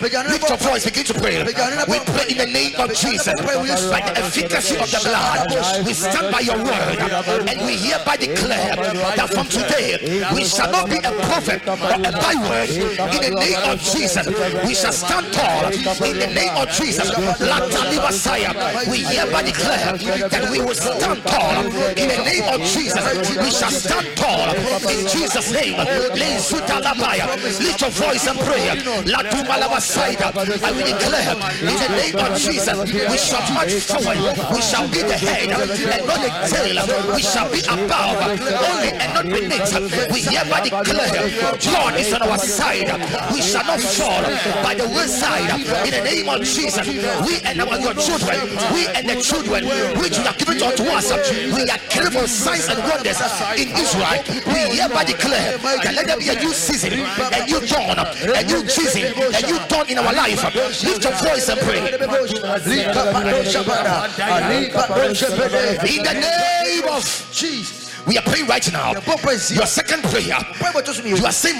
Lift your voice, begin to pray. We pray in the name of Jesus. By the efficacy of the blood, we stand by your word, and we hereby declare that from today we shall not be a prophet or a byword. In the name of Jesus, we shall stand tall. In the name of Jesus, we hereby declare that we will stand tall. In the name of Jesus, we shall stand tall. In Jesus' name, lift your voice and pray. I will declare in the name of Jesus, we shall march forward. We shall be the head and not the tail. We shall be above only and not beneath. We hereby declare God is on our side. We shall not fall by the wayside. In the name of Jesus, we and your children, we and the children which you have given unto us, we are carrying for signs and wonders in Israel. We hereby declare that let there be a new season, a new dawn, a new season, a new dawn in our life. Lift your voice and pray. In the name of Jesus, we are praying right now. Your second prayer, you are saying,